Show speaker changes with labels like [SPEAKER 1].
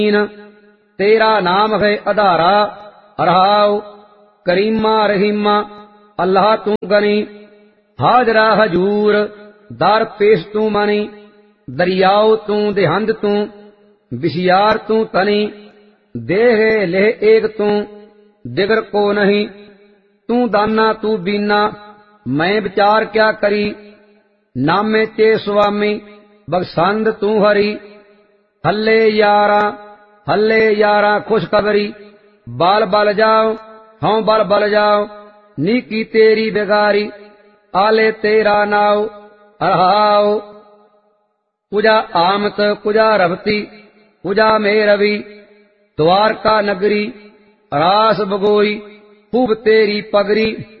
[SPEAKER 1] तेरा नाम है अधारा रहाओ करीमा रहीमा अल्लाह तू गनी हाजरा हजूर दर पेश तू मनी दरियाओ तू देहंद तू बिशियार तू तनी देह लेह एक तू दिगर को नहीं तू दाना तू बीना मैं विचार क्या करी नामे चे स्वामी बगसंद तू हरी हल्ले यारा खुशखबरी बाल बल जाओ हाँ बल बल जाओ नीकी तेरी बेगारी आले तेरा नाव अरहाओ कुजा आमत कुजा रवती कुजा मेरवी द्वारका नगरी रास बगोई खूब तेरी पगरी